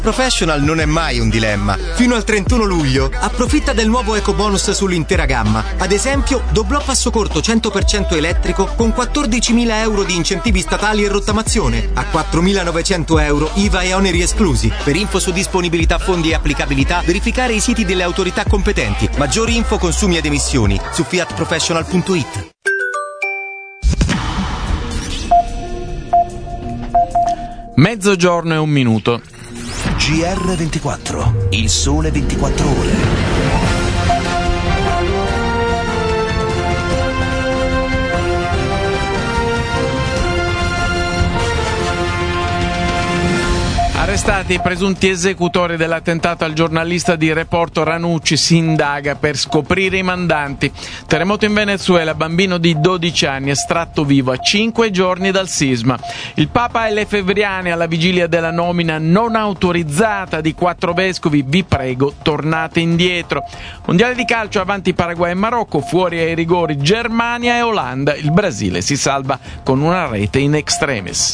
Professional non è mai un dilemma. Fino al 31 luglio approfitta del nuovo ecobonus sull'intera gamma. Ad esempio, doblò passo corto 100% elettrico con 14.000 euro di incentivi statali e rottamazione, a 4.900 euro IVA e oneri esclusi. Per info su disponibilità, fondi e applicabilità, verificare i siti delle autorità competenti. Maggiori info, consumi ed emissioni su fiatprofessional.it. Mezzogiorno e 1 minuto. GR24, il sole 24 ore. Arrestati i presunti esecutori dell'attentato al giornalista di Report Ranucci, si indaga per scoprire i mandanti. Terremoto in Venezuela, bambino di 12 anni estratto vivo a 5 giorni dal sisma. Il Papa e le Fevriane alla vigilia della nomina non autorizzata di 4 vescovi, vi prego tornate indietro. Mondiale di calcio, avanti Paraguay e Marocco, fuori ai rigori Germania e Olanda. Il Brasile si salva con una rete in extremis.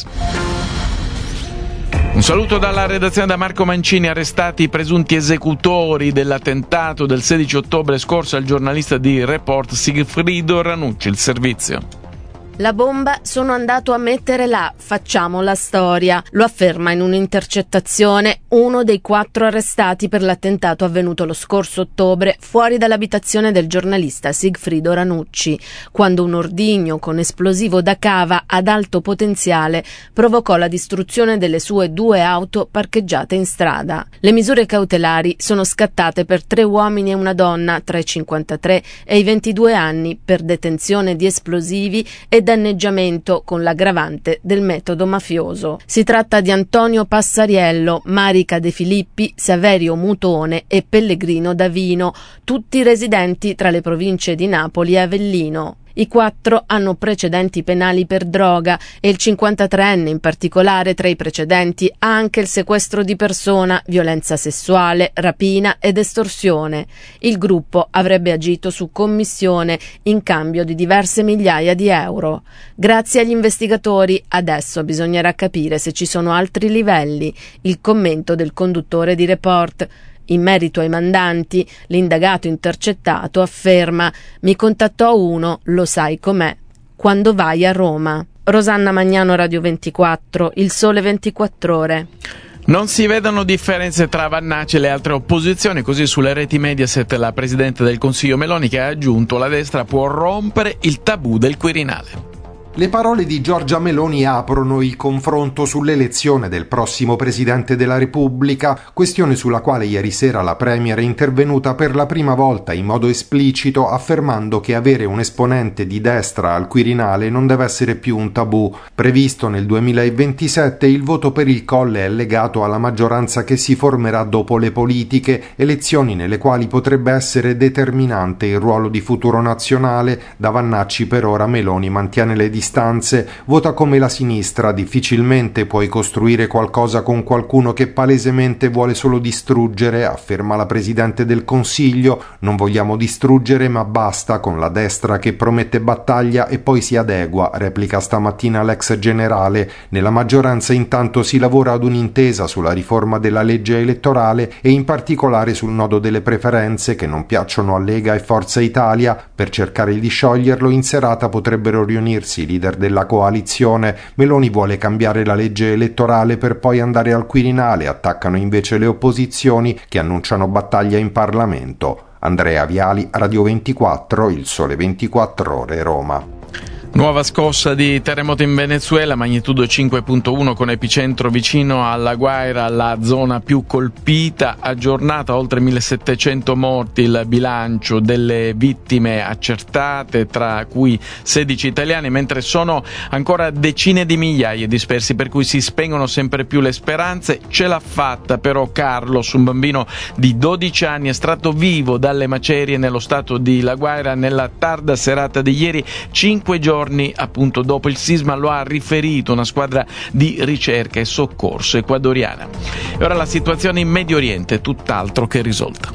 Un saluto dalla redazione da Marco Mancini. Arrestati i presunti esecutori dell'attentato del 16 ottobre scorso al giornalista di Report Sigfrido Ranucci. Il servizio. La bomba sono andato a mettere là, facciamo la storia. Lo afferma in un'intercettazione uno dei 4 arrestati per l'attentato avvenuto lo scorso ottobre fuori dall'abitazione del giornalista Sigfrido Ranucci, quando un ordigno con esplosivo da cava ad alto potenziale provocò la distruzione delle sue 2 auto parcheggiate in strada. Le misure cautelari sono scattate per 3 uomini e una donna tra i 53 e i 22 anni per detenzione di esplosivi e danneggiamento con l'aggravante del metodo mafioso. Si tratta di Antonio Passariello, Marica De Filippi, Saverio Mutone e Pellegrino Davino, tutti residenti tra le province di Napoli e Avellino. I 4 hanno precedenti penali per droga e il 53enne in particolare tra i precedenti ha anche il sequestro di persona, violenza sessuale, rapina ed estorsione. Il gruppo avrebbe agito su commissione in cambio di diverse migliaia di euro. Grazie agli investigatori adesso bisognerà capire se ci sono altri livelli. Il commento del conduttore di Report. In merito ai mandanti, l'indagato intercettato afferma: mi contattò uno, lo sai com'è, quando vai a Roma. Rosanna Magnano, Radio 24, il sole 24 ore. Non si vedono differenze tra Vannacci e le altre opposizioni, così sulle reti Mediaset la Presidente del Consiglio Meloni, che ha aggiunto: la destra può rompere il tabù del Quirinale. Le parole di Giorgia Meloni aprono il confronto sull'elezione del prossimo Presidente della Repubblica, questione sulla quale ieri sera la Premier è intervenuta per la prima volta in modo esplicito, affermando che avere un esponente di destra al Quirinale non deve essere più un tabù. Previsto nel 2027, il voto per il Colle è legato alla maggioranza che si formerà dopo le politiche, elezioni nelle quali potrebbe essere determinante il ruolo di futuro nazionale. Da Vannacci per ora Meloni mantiene le distanze, vota come la sinistra, difficilmente puoi costruire qualcosa con qualcuno che palesemente vuole solo distruggere, afferma la Presidente del Consiglio. Non vogliamo distruggere, ma basta con la destra che promette battaglia e poi si adegua, replica stamattina l'ex generale. Nella maggioranza intanto si lavora ad un'intesa sulla riforma della legge elettorale e in particolare sul nodo delle preferenze che non piacciono a Lega e Forza Italia. Per cercare di scioglierlo in serata potrebbero riunirsi i leader della coalizione. Meloni vuole cambiare la legge elettorale per poi andare al Quirinale, attaccano invece le opposizioni che annunciano battaglia in Parlamento. Andrea Viali, Radio 24, il sole 24 ore, Roma. Nuova scossa di terremoto in Venezuela, magnitudo 5.1 con epicentro vicino alla Guaira, la zona più colpita. Aggiornata oltre 1700 morti il bilancio delle vittime accertate, tra cui 16 italiani, mentre sono ancora decine di migliaia dispersi, per cui si spengono sempre più le speranze. Ce l'ha fatta però Carlos, un bambino di 12 anni estratto vivo dalle macerie nello stato di La Guaira nella tarda serata di ieri, 5 giorni appunto dopo il sisma, lo ha riferito una squadra di ricerca e soccorso ecuadoriana. E ora la situazione in Medio Oriente è tutt'altro che risolta.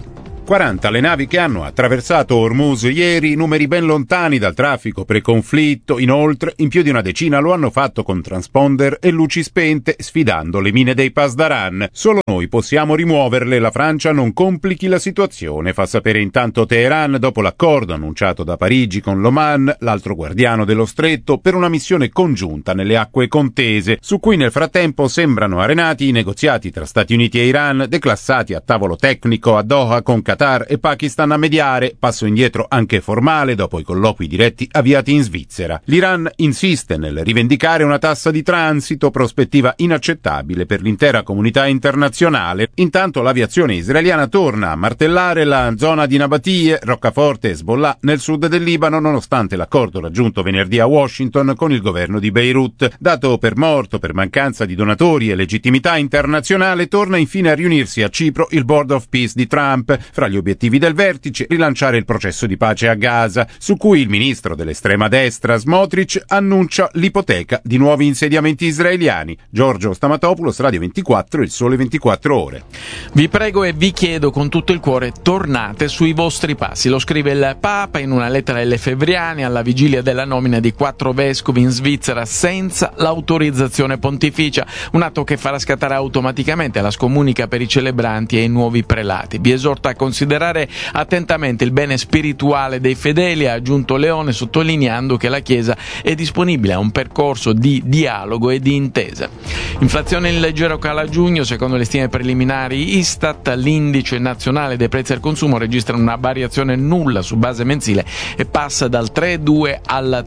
40 le navi che hanno attraversato Hormuz ieri, numeri ben lontani dal traffico preconflitto. Inoltre, in più di una decina lo hanno fatto con transponder e luci spente, sfidando le mine dei Pasdaran. Solo noi possiamo rimuoverle, la Francia non complichi la situazione, fa sapere intanto Teheran dopo l'accordo annunciato da Parigi con l'Oman, l'altro guardiano dello stretto, per una missione congiunta nelle acque contese, su cui nel frattempo sembrano arenati i negoziati tra Stati Uniti e Iran, declassati a tavolo tecnico a Doha con Qatar e Pakistan a mediare, passo indietro anche formale dopo i colloqui diretti avviati in Svizzera. L'Iran insiste nel rivendicare una tassa di transito, prospettiva inaccettabile per l'intera comunità internazionale. Intanto l'aviazione israeliana torna a martellare la zona di Nabatie, roccaforte Hezbollah nel sud del Libano, nonostante l'accordo raggiunto venerdì a Washington con il governo di Beirut. Dato per morto per mancanza di donatori e legittimità internazionale, torna infine a riunirsi a Cipro il Board of Peace di Trump. Fra gli obiettivi del vertice, rilanciare il processo di pace a Gaza, su cui il ministro dell'estrema destra Smotrich annuncia l'ipoteca di nuovi insediamenti israeliani. Giorgio Stamatopoulos, Radio 24, Il Sole 24 Ore. Vi prego e vi chiedo con tutto il cuore, tornate sui vostri passi. Lo scrive il Papa in una lettera ai Lefebvriani alla vigilia della nomina di 4 vescovi in Svizzera senza l'autorizzazione pontificia, un atto che farà scattare automaticamente la scomunica per i celebranti e i nuovi prelati. Vi esorta a considerare attentamente il bene spirituale dei fedeli, ha aggiunto Leone, sottolineando che la Chiesa è disponibile a un percorso di dialogo e di intesa. Inflazione in leggero calo a giugno, secondo le stime preliminari Istat, l'indice nazionale dei prezzi al consumo registra una variazione nulla su base mensile e passa dal 3,2 al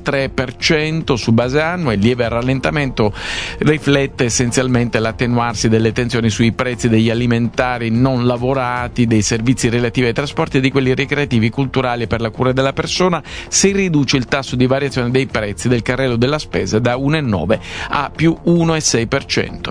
3% su base annua. Il lieve rallentamento riflette essenzialmente l'attenuarsi delle tensioni sui prezzi degli alimentari non lavorati, dei servizi relativi ai trasporti e di quelli ricreativi, culturali e per la cura della persona. Si riduce il tasso di variazione dei prezzi del carrello della spesa da 1,9 a più 1,6%.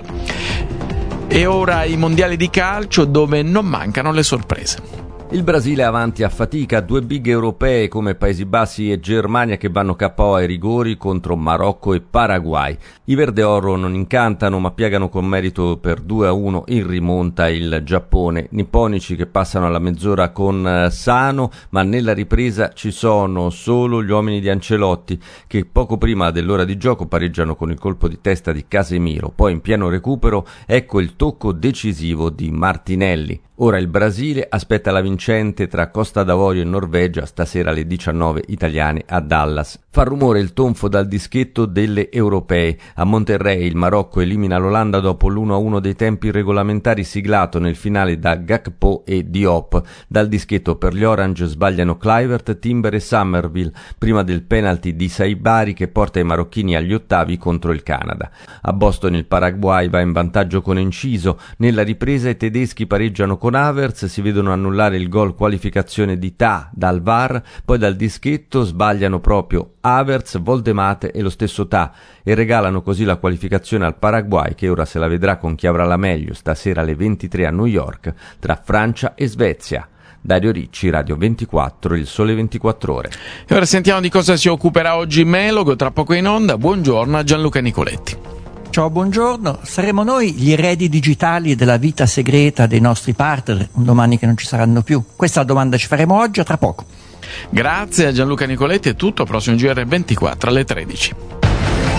E ora i mondiali di calcio, dove non mancano le sorprese. Il Brasile avanti a fatica, 2 big europee come Paesi Bassi e Germania che vanno KO ai rigori contro Marocco e Paraguay. I verdeoro non incantano ma piegano con merito per 2-1 in rimonta il Giappone. Nipponici che passano alla mezz'ora con Sano, ma nella ripresa ci sono solo gli uomini di Ancelotti che poco prima dell'ora di gioco pareggiano con il colpo di testa di Casemiro. Poi in pieno recupero ecco il tocco decisivo di Martinelli. Ora il Brasile aspetta la vincente tra Costa d'Avorio e Norvegia stasera alle 19 italiane a Dallas. Fa rumore il tonfo dal dischetto delle europee. A Monterrey il Marocco elimina l'Olanda dopo l'1-1 dei tempi regolamentari siglato nel finale da Gakpo e Diop. Dal dischetto per gli Orange sbagliano Kluivert, Timber e Somerville prima del penalty di Saibari che porta i marocchini agli ottavi contro il Canada. A Boston il Paraguay va in vantaggio con Enciso. Nella ripresa i tedeschi pareggiano con Havertz, si vedono annullare il gol qualificazione di Ta dal VAR, poi dal dischetto sbagliano proprio Havertz, Voldemate e lo stesso Ta e regalano così la qualificazione al Paraguay che ora se la vedrà con chi avrà la meglio stasera alle 23 a New York tra Francia e Svezia. Dario Ricci, Radio 24, Il Sole 24 Ore. E ora sentiamo di cosa si occuperà oggi Melogo, tra poco in onda. Buongiorno a Gianluca Nicoletti. Ciao, buongiorno. Saremo noi gli eredi digitali della vita segreta dei nostri partner, un domani che non ci saranno più? Questa è la domanda che ci faremo oggi, a tra poco. Grazie a Gianluca Nicoletti, è tutto, prossimo GR24 alle 13.